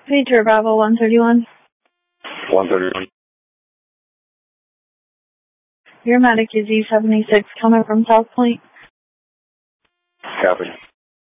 Pager Bravo 131. 131. Your medic is E76 coming from South Point. Copy.